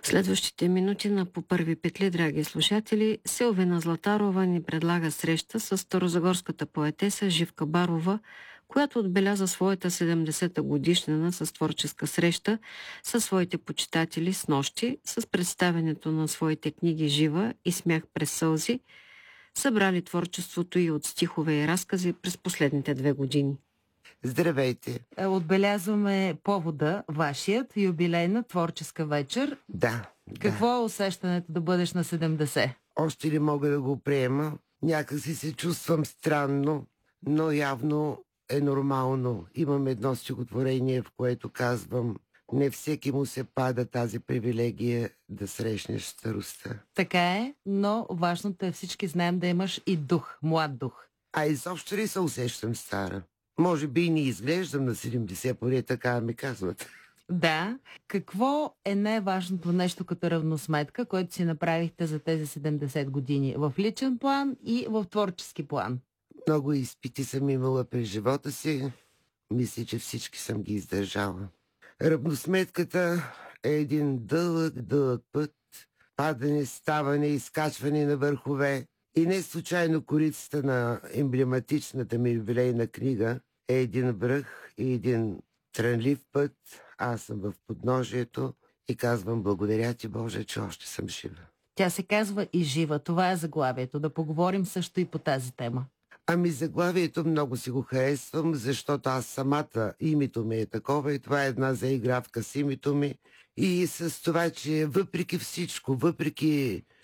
Следващите минути на по първи петли, драги слушатели, Силвина Златарова ни предлага среща с старозагорската поетеса Живка Барова, която отбеляза своята 70-та годишнина с творческа среща със своите почитатели с нощи, с представянето на своите книги «Жива» и «Смях през сълзи», събрали творчеството и от стихове и разкази през последните 2 години. Здравейте! Отбелязваме повода, вашият, юбилейна творческа вечер. Да. Какво е усещането да бъдеш на 70? Още не мога да го приема. Някакси се чувствам странно, но явно е нормално. Имам едно стихотворение, в което казвам: не всеки му се пада тази привилегия да срещнеш старостта. Така е, но важното е всички знаем да имаш и дух, млад дух. А изобщо ли се усещам стара? Може би и не изглеждам на 70, поне така ми казват. Да. Какво е най-важното нещо като равносметка, което си направихте за тези 70 години? В личен план и в творчески план? Много изпити съм имала през живота си. Мисля, че всички съм ги издържала. Равносметката е един дълъг път. Падане, ставане, изкачване на върхове. И не случайно корицата на емблематичната ми юбилейна книга е един връх и един трънлив път. Аз съм в подножието и казвам: благодаря ти, Боже, че още съм жива. Тя се казва и жива. Това е заглавието. Да поговорим също и по тази тема. Ами заглавието много си го харесвам, защото аз самата, името ми е такова и това е една заигравка с името ми. И с това, че въпреки всичко, въпреки